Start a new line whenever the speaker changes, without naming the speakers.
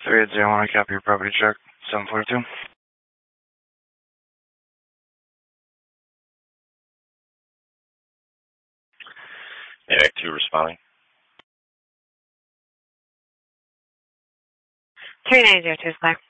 380, I want to copy your property check. 742.
Act 2 responding.
3902 is clear.